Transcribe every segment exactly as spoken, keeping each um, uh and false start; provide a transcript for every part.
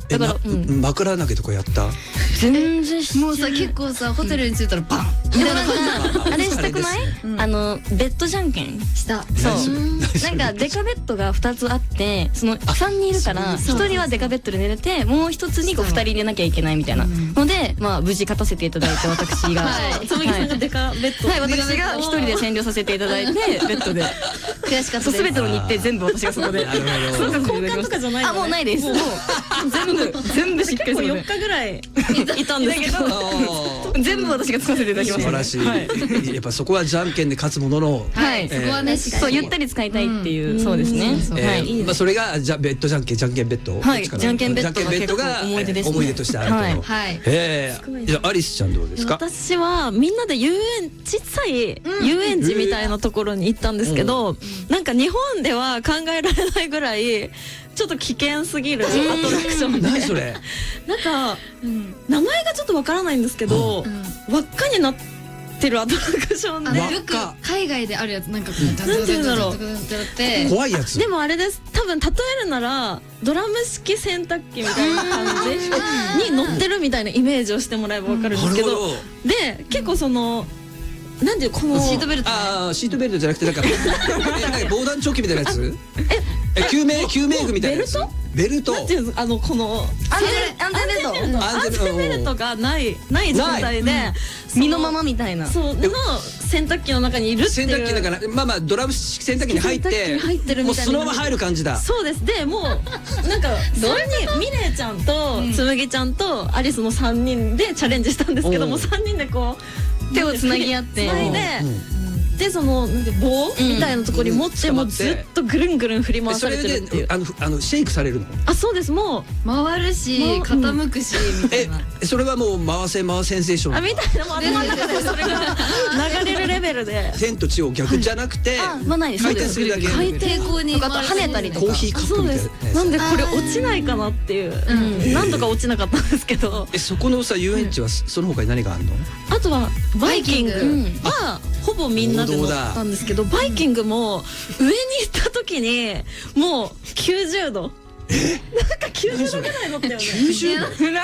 だから枕投げとかやった？ 全然しもうさ結構さホテルに着いたらバンでもなんかあれしたくない？あのベッドじゃんけんしたそうなんかデカベッドがふたつあってそのさんにんいるからひとりはデカベッドで寝れてもうひとつにこうふたり入れなきゃいけないみたいなのでまあ無事勝たせていただいて私がつむぎさんがデカベッドはい私がひとりで占領させていただいてベッドで悔しかったです。 全ての日程全部私がそこで交換とかじゃないのね。 あもうないですもう全部全部しっかり結構よっかぐらいいたんですけど全部私が使わせていただきました。 素晴らしい。やっぱそこはじゃんけんで勝つもののはいそこはねそうゆったり使いたいっていうそうですね。 はいまあそれがじゃベッドじゃんけんじゃんけんベッドはいじゃんけんベッドが思い出です思い出としてあると。 はいええじゃアリスちゃんどうですか？ 私はみんなで遊園ちっさい遊園地みたいなところに行ったんですけどなんか日本では考えられないぐらいちょっと危険すぎるアトラクションで何それなんか名前がちょっとわからないんですけど輪っかになってるアトラクションでよく海外であるやつなんかなんていうんだろう怖いやつでもあれです多分例えるならドラム式洗濯機みたいな感じに乗ってるみたいなイメージをしてもらえばわかるんですけどで結構そのなんていうこのシートベルトああシートベルトじゃなくてなんか防弾チョッキみたいなやつえ救命救命具みたいなやつベルトなんていうんですかあのこの安全ベルト安全ベルトがないない状態で身のままみたいなそうの洗濯機の中にいるっていう洗濯機だからまあまあドラム式洗濯機に入ってもうそのまま入る感じだそうですでもうなんかさんにんミレイちゃんとつむぎちゃんとアリスのさんにんでチャレンジしたんですけどもさんにんでこう手をつなぎ合ってつないででそのなんて棒みたいなところに持ってもうずっとぐるんぐるん振り回されてるっていうあのあのシェイクされるのあそうですもう回るし傾くしみたいなえそれはもう回せ回せセンセーションあみたいなもう頭の中でそれが流れるレベルで天と地を逆じゃなくて回転するだけ抵抗に跳ねたりとかコーヒーカップみたいななんでこれ落ちないかなっていうなんとか落ちなかったんですけどえそこのさ遊園地はその他に何があるの？ あとはバイキングはほぼみんなで乗ったんですけどバイキングも上に行った時にもうきゅうじゅうどなんかきゅうじゅうどぐらい乗ったよねきゅうじゅうど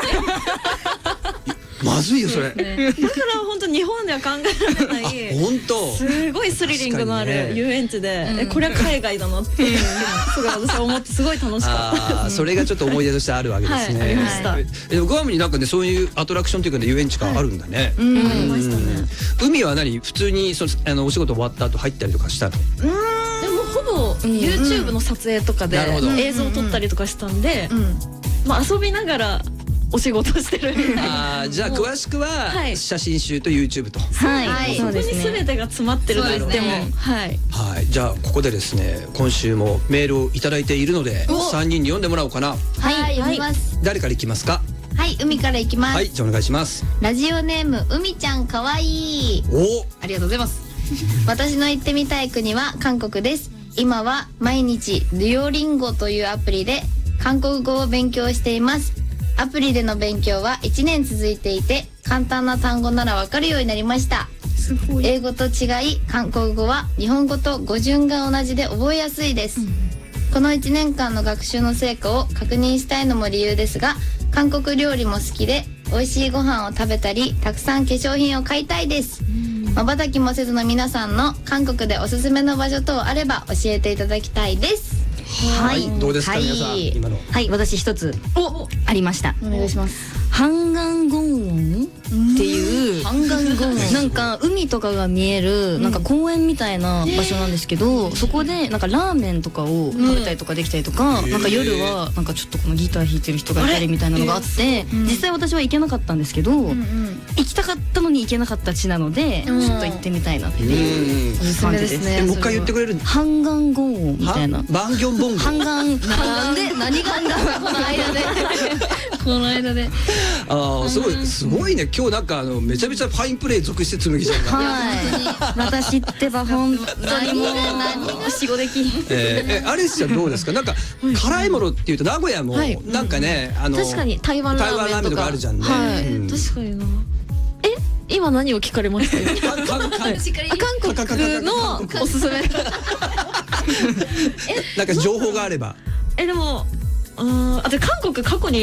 まずいよそれだから本当日本では考えられない本当すごいスリリングのある遊園地でえこれは海外だなってすごい私は思ってすごい楽しかったそれがちょっと思い出としてあるわけですねありましたえグアムになんかねそういうアトラクションというか遊園地があるんだねありましたね海は何普通にそのあのお仕事終わった後入ったりとかしたの？ でもほぼ YouTube の撮影とかで映像を撮ったりとかしたんでまあ遊びながらお仕事してるああじゃあ詳しくは写真集と YouTube とはいそこに全てが詰まってると言ってもはいはいじゃあここでですね今週もメールをいただいているのでさんにんに読んでもらおうかな。 はい読みます。 誰からいきますか？ はい海からいきます。 はいじゃあお願いします。 ラジオネーム海ちゃんかわいい。 おありがとうございます。私の行ってみたい国は韓国です。今は毎日デュオリンゴというアプリで韓国語を勉強しています。アプリでの勉強はいちねん続いていて簡単な単語ならわかるようになりました。英語と違い韓国語は日本語と語順が同じで覚えやすいです、うん、このいちねんかんの学習の成果を確認したいのも理由ですが韓国料理も好きで美味しいご飯を食べたりたくさん化粧品を買いたいです。まばたきもせずの皆さんの韓国でおすすめの場所等あれば教えていただきたいです。 はいどうですか皆さん今のはい私一つありました。 お願いします。 ハンガンゴンウォンっていうハンガンゴンウォンなんか海とかが見えるなんか公園みたいな場所なんですけどそこでなんかラーメンとかを食べたりとかできたりとかなんか夜はなんかちょっとこのギター弾いてる人がいたりみたいなのがあって実際私は行けなかったんですけど行きたかったのに行けなかった地なのでちょっと行ってみたいなっていう感じですね。 もう一回言ってくれる？ ハンガンゴンウォンみたいなバンギョンボンゴハンガンなんで何がんだこの間でこの間でああすごいすごいね今日なんかあのめちゃめちゃファインプレー続出つむぎちゃんがはい私ってば本当にもう仕事できえアリスちゃんどうですか？なんか辛いものっていうと名古屋もなんかねあの確かに台湾ラーメンとかあるじゃんね。 確かになえ今何を聞かれましたか？韓国のおすすめなんか情報があればえでもあで韓国過去に